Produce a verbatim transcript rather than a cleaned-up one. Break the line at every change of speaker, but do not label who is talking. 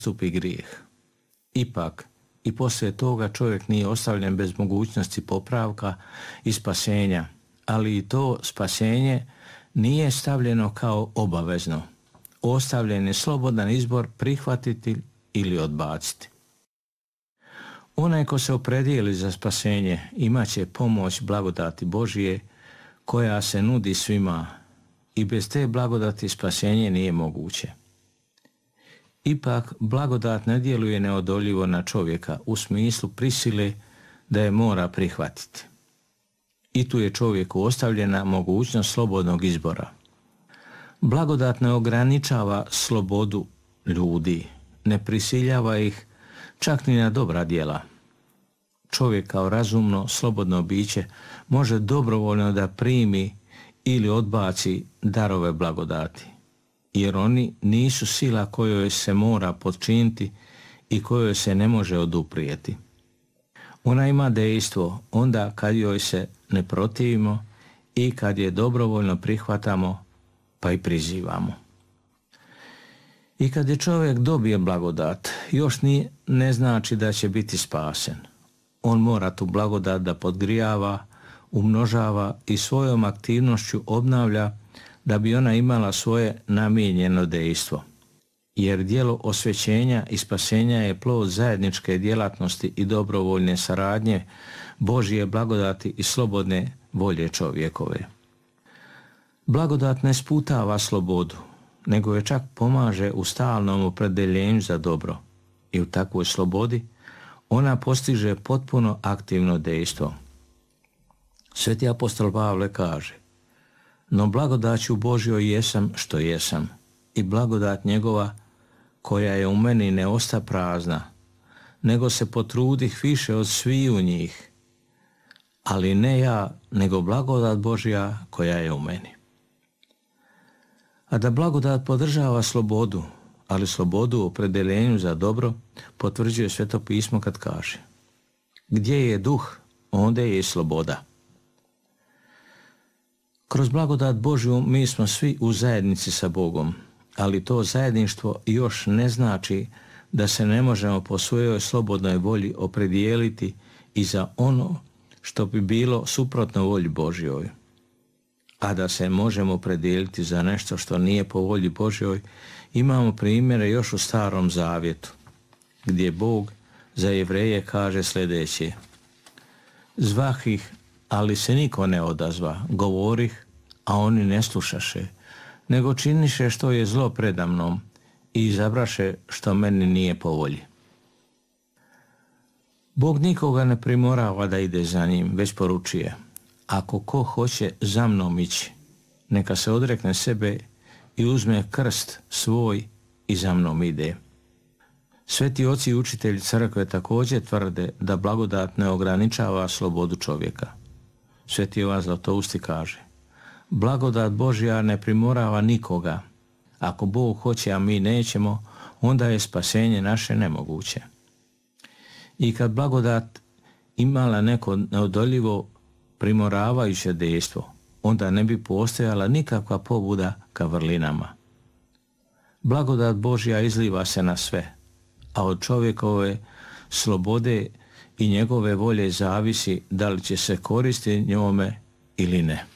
stupi grijeh. Ipak, i poslije toga čovjek nije ostavljen bez mogućnosti popravka i spasenja, ali i to spasenje nije stavljeno kao obavezno. Ostavljen je slobodan izbor prihvatiti ili odbaciti. Onaj ko se opredijeli za spasenje imat će pomoć blagodati Božije koja se nudi svima i bez te blagodati spasenje nije moguće. Ipak, blagodat ne djeluje neodoljivo na čovjeka u smislu prisile da je mora prihvatiti. I tu je čovjeku ostavljena mogućnost slobodnog izbora. Blagodat ne ograničava slobodu ljudi, ne prisiljava ih čak ni na dobra djela. Čovjek kao razumno, slobodno biće može dobrovoljno da primi ili odbaci darove blagodati, jer oni nisu sila kojoj se mora podčiniti i kojoj se ne može oduprijeti. Ona ima dejstvo onda kad joj se ne protivimo i kad je dobrovoljno prihvatamo pa i prizivamo. I kad je čovjek dobije blagodat, još ni, ne znači da će biti spasen. On mora tu blagodat da podgrijava, umnožava i svojom aktivnošću obnavlja da bi ona imala svoje namijenjeno dejstvo. Jer djelo osvećenja i spasenja je plod zajedničke djelatnosti i dobrovoljne saradnje Božje blagodati i slobodne volje čovjekove. Blagodat ne sputava slobodu, nego je čak pomaže u stalnom opredeljenju za dobro i u takvoj slobodi ona postiže potpuno aktivno dejstvo. Sveti apostol Pavle kaže: no blagodaću Božjoj jesam što jesam i blagodat njegova koja je u meni ne osta prazna, nego se potrudih više od sviju njih, ali ne ja, nego blagodat Božja koja je u meni. A da blagodat podržava slobodu, ali slobodu u opredeljenju za dobro, potvrđuje Sveto pismo kad kaže: gdje je duh, onda je i sloboda. Kroz blagodat Božju mi smo svi u zajednici sa Bogom, ali to zajedništvo još ne znači da se ne možemo po svojoj slobodnoj volji opredijeliti i za ono što bi bilo suprotno volji Božjoj. A da se možemo opredijeliti za nešto što nije po volji Božjoj, imamo primjere još u Starom Zavjetu, gdje Bog za Jevreje kaže sljedeće: zvah ih, ali se niko ne odazva, govorih, a oni ne slušaše, nego činiše što je zlo predamnom i izabraše što meni nije po volji. Bog nikoga ne primorava da ide za njim, već poručuje: ako ko hoće za mnom ići, neka se odrekne sebe i uzme krst svoj i za mnom ide. Sveti oci i učitelji crkve također tvrde da blagodat ne ograničava slobodu čovjeka. Sveti Jovan Zlatousti kaže: blagodat Božja ne primorava nikoga. Ako Bog hoće, a mi nećemo, onda je spasenje naše nemoguće. I kad blagodat imala neko neodoljivo primoravajuće dejstvo, onda ne bi postojala nikakva pobuda ka vrlinama. Blagodat Božja izliva se na sve, a od čovjekove slobode i njegove volje zavisi da li će se koristiti njome ili ne.